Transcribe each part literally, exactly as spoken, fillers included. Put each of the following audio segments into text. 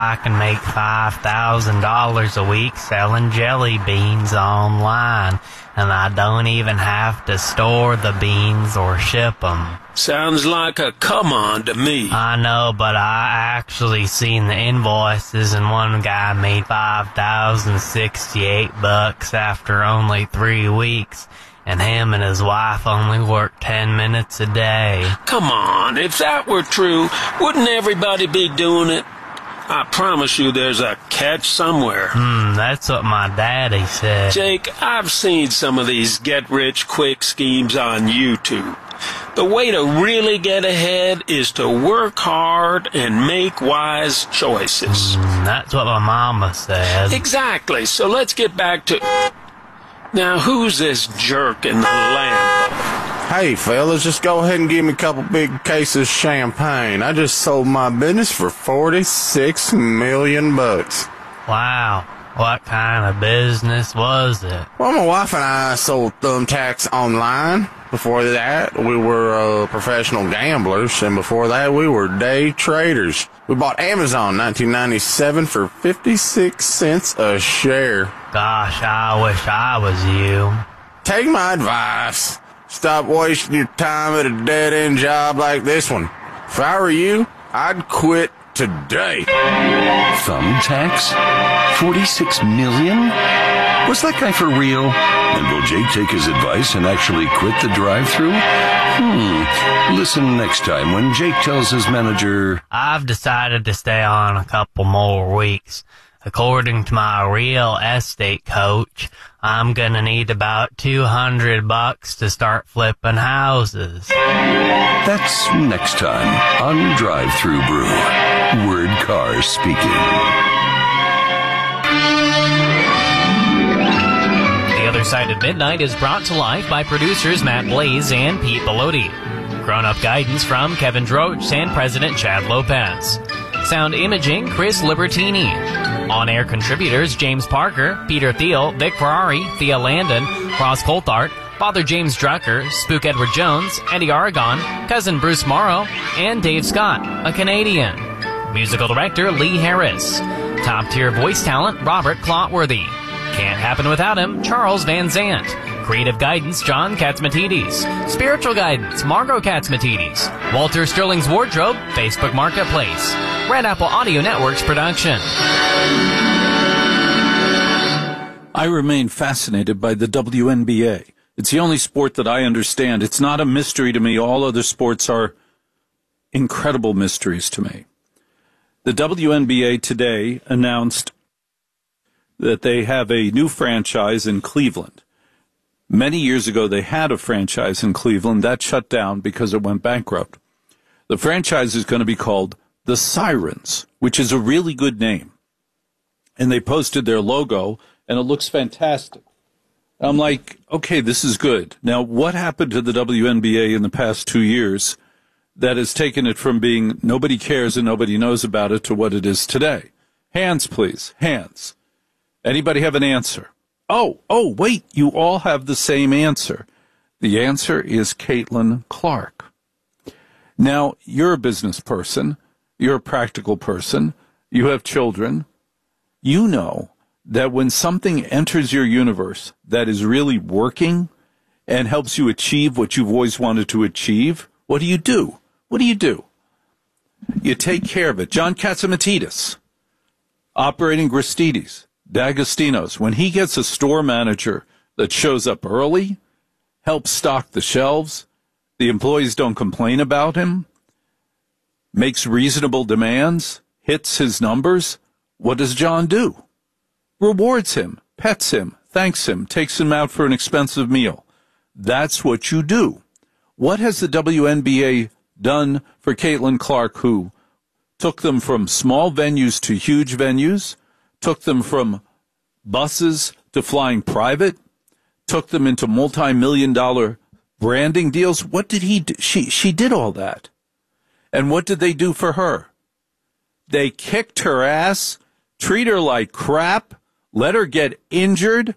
I can make five thousand dollars a week selling jelly beans online, and I don't even have to store the beans or ship them. Sounds like a come-on to me. I know, but I actually seen the invoices, and one guy made five thousand sixty-eight bucks after only three weeks, and him and his wife only work ten minutes a day. Come on, if that were true, wouldn't everybody be doing it? I promise you there's a catch somewhere. Hmm, that's what my daddy said. Jake, I've seen some of these get-rich-quick schemes on YouTube. The way to really get ahead is to work hard and make wise choices. Hmm, that's what my mama said. Exactly, so let's get back to... Now, who's this jerk in the Lambo? Hey, fellas, just go ahead and give me a couple big cases of champagne. I just sold my business for forty-six million bucks. Wow. What kind of business was it? Well, my wife and I sold thumbtacks online. Before that, we were uh, professional gamblers, and before that, we were day traders. We bought Amazon in nineteen ninety-seven for fifty-six cents a share. Gosh, I wish I was you. Take my advice. Stop wasting your time at a dead-end job like this one. If I were you, I'd quit today. Thumbtacks? forty-six million? Was that guy for real? And will Jake take his advice and actually quit the drive-thru? Hmm. Listen next time when Jake tells his manager... I've decided to stay on a couple more weeks. According to my real estate coach, I'm gonna need about two hundred bucks to start flipping houses. That's next time on Drive-Thru Brew. Word Cars speaking. The Other Side of Midnight is brought to life by producers Matt Blaze and Pete Bellotti. Grown-up guidance from Kevin Droach and President Chad Lopez. Sound imaging, Chris Libertini. On-air contributors, James Parker, Peter Thiel, Vic Ferrari, Thea Landon, Ross Coulthart, Father James Drucker, Spook Edward Jones, Eddie Aragon, Cousin Bruce Morrow, and Dave Scott, a Canadian. Musical director, Lee Harris. Top-tier voice talent, Robert Clotworthy. Can't happen without him, Charles Van Zant. Creative guidance, John Katzmatidis. Spiritual guidance, Margot Katzmatidis. Walter Sterling's Wardrobe, Facebook Marketplace. Red Apple Audio Network's production. I remain fascinated by the W N B A. It's the only sport that I understand. It's not a mystery to me. All other sports are incredible mysteries to me. The W N B A today announced that they have a new franchise in Cleveland. Many years ago, they had a franchise in Cleveland. That shut down because it went bankrupt. The franchise is going to be called the Sirens, which is a really good name. And they posted their logo, and it looks fantastic. I'm like, okay, this is good. Now, what happened to the W N B A in the past two years that has taken it from being nobody cares and nobody knows about it to what it is today? Hands, please. Hands. Anybody have an answer? Oh, oh, wait, you all have the same answer. The answer is Caitlin Clark. Now, you're a business person. You're a practical person. You have children. You know that when something enters your universe that is really working and helps you achieve what you've always wanted to achieve, what do you do? What do you do? You take care of it. John Katsimatidis, operating Gristides, D'Agostino's, when he gets a store manager that shows up early, helps stock the shelves, the employees don't complain about him, makes reasonable demands, hits his numbers, what does John do? Rewards him, pets him, thanks him, takes him out for an expensive meal. That's what you do. What has the W N B A done for Caitlin Clark, who took them from small venues to huge venues, took them from buses to flying private, took them into multi-million dollar branding deals? What did he do? She, she did all that. And what did they do for her? They kicked her ass, treat her like crap, let her get injured.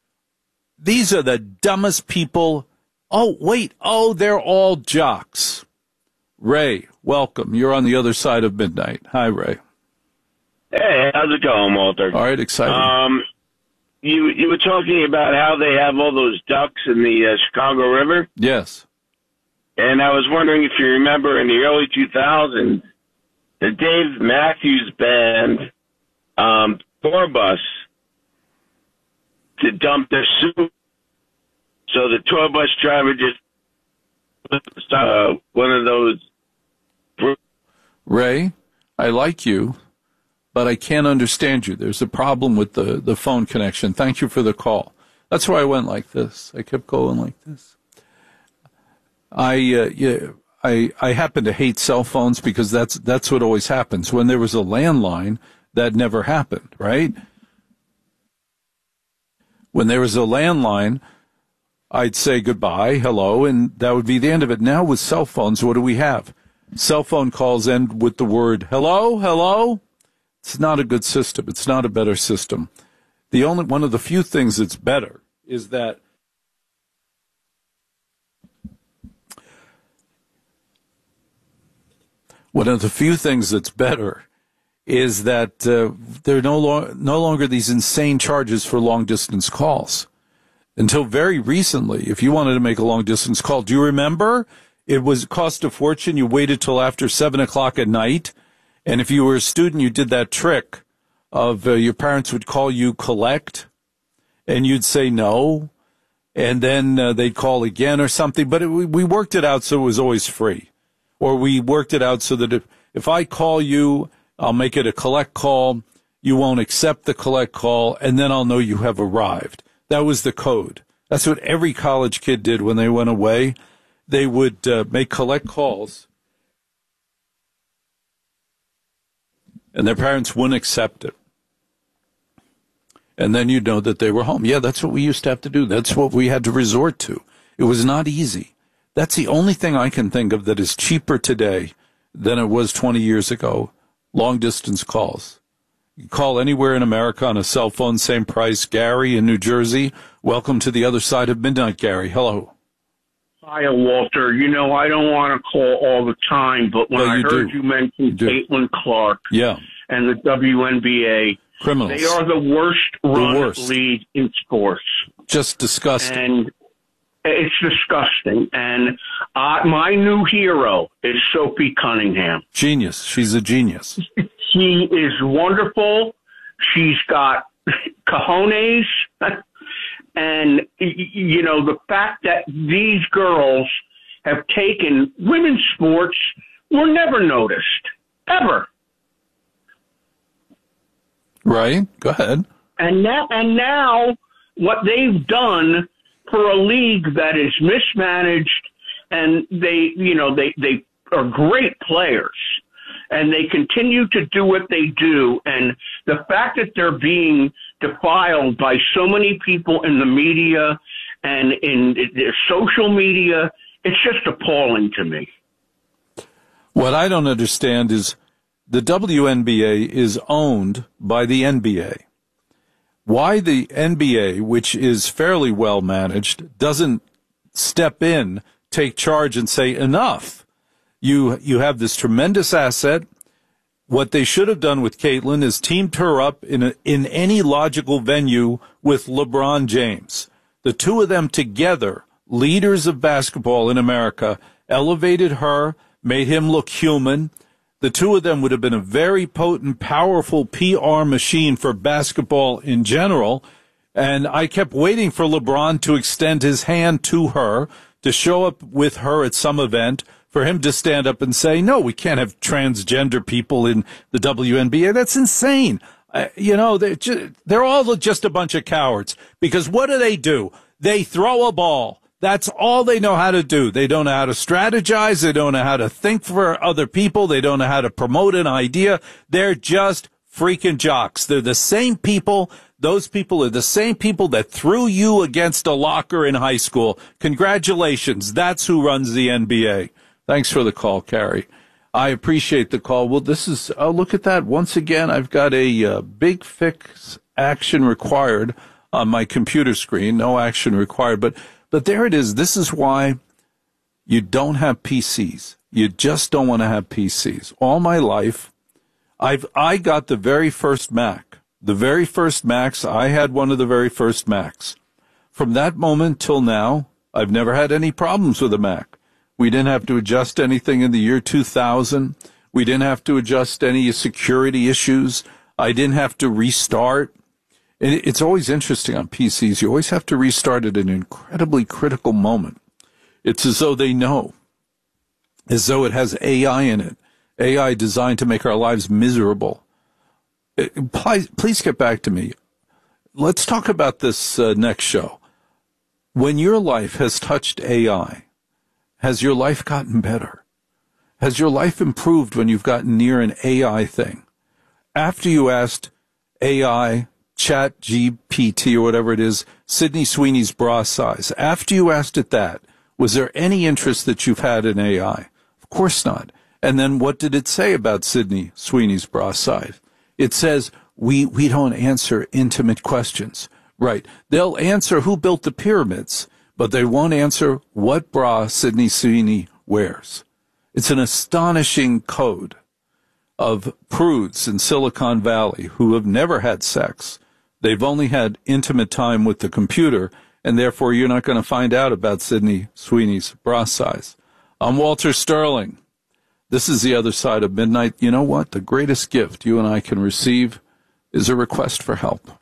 These are the dumbest people. Oh, wait. Oh, they're all jocks. Ray, welcome. You're on the other side of midnight. Hi, Ray. Hey, How's it going, Walter? All right, exciting. Um, you you were talking about how they have all those ducks in the uh, Chicago River. Yes. And I was wondering if you remember in the early two thousands, the Dave Matthews Band um, tour bus to dump their soup. So the tour bus driver just uh, one of those. Ray, I like you, but I can't understand you. There's a problem with the, the phone connection. Thank you for the call. That's why I went like this. I kept going like this. I uh, yeah, I I happen to hate cell phones because that's that's what always happens. When there was a landline, that never happened, right? When there was a landline, I'd say goodbye, hello, and that would be the end of it. Now with cell phones, what do we have? Cell phone calls end with the word hello, hello. It's not a good system. It's not a better system. The only one of the few things that's better is that one of the few things that's better is that uh, there are no, lo- no longer these insane charges for long-distance calls. Until very recently, if you wanted to make a long-distance call, do you remember? It was cost a fortune. You waited till after seven o'clock at night. And if you were a student, you did that trick of uh, your parents would call you collect, and you'd say no, and then uh, they'd call again or something. But it, we, we worked it out so it was always free. Or we worked it out so that if, if I call you, I'll make it a collect call. You won't accept the collect call, and then I'll know you have arrived. That was the code. That's what every college kid did when they went away. They would uh, make collect calls, and their parents wouldn't accept it. And then you'd know that they were home. Yeah, that's what we used to have to do. That's what we had to resort to. It was not easy. That's the only thing I can think of that is cheaper today than it was twenty years ago, long-distance calls. You call anywhere in America on a cell phone, same price. Gary in New Jersey, welcome to the other side of midnight, Gary. Hello. Hi, Walter. You know, I don't want to call all the time, but when well, I heard do. you mention you Caitlin Clark yeah. and the W N B A, criminals, they are the worst run the worst. league in sports. Just disgusting. And it's disgusting. And uh, my new hero is Sophie Cunningham. Genius. She's a genius. She is wonderful. She's got cojones. And, you know, the fact that these girls have taken women's sports were never noticed, ever. Right. Go ahead. And now, and now what they've done for a league that is mismanaged, and they, you know, they, they are great players, and they continue to do what they do. And the fact that they're being defiled by so many people in the media and in their social media, it's just appalling to me. What I don't understand is the W N B A is owned by the N B A. Why the N B A, which is fairly well managed, doesn't step in, take charge, and say, enough. You you have this tremendous asset. What they should have done with Caitlin is teamed her up in a, in any logical venue with LeBron James. The two of them together, leaders of basketball in America, elevated her, made him look human. The two of them would have been a very potent, powerful P R machine for basketball in general. And I kept waiting for LeBron to extend his hand to her, to show up with her at some event, for him to stand up and say, no, we can't have transgender people in the W N B A. That's insane. Uh, you know, they're, just, they're all just a bunch of cowards. Because what do they do? They throw a ball. That's all they know how to do. They don't know how to strategize. They don't know how to think for other people. They don't know how to promote an idea. They're just freaking jocks. They're the same people. Those people are the same people that threw you against a locker in high school. Congratulations. That's who runs the N B A. Thanks for the call, Carrie. I appreciate the call. Well, this is, oh, look at that. Once again, I've got a uh, big fix action required on my computer screen. No action required. But, but there it is. This is why you don't have P Cs. You just don't want to have P Cs. All my life, I've I got the very first Mac. The very first Macs, I had one of the very first Macs. From that moment till now, I've never had any problems with a Mac. We didn't have to adjust anything in the year two thousand. We didn't have to adjust any security issues. I didn't have to restart. And it's always interesting on P Cs. You always have to restart at an incredibly critical moment. It's as though they know, as though it has A I in it, A I designed to make our lives miserable. Please, please get back to me. Let's talk about this uh, next show. When your life has touched A I, has your life gotten better? Has your life improved when you've gotten near an A I thing? After you asked A I, Chat G P T or whatever it is, Sydney Sweeney's bra size, after you asked it that, was there any interest that you've had in A I? Of course not. And then what did it say about Sydney Sweeney's bra size? It says, we, we don't answer intimate questions. Right. They'll answer who built the pyramids, but they won't answer what bra Sydney Sweeney wears. It's an astonishing code of prudes in Silicon Valley who have never had sex. They've only had intimate time with the computer, and therefore you're not going to find out about Sydney Sweeney's bra size. I'm Walter Sterling. This is The Other Side of Midnight. You know what? The greatest gift you and I can receive is a request for help.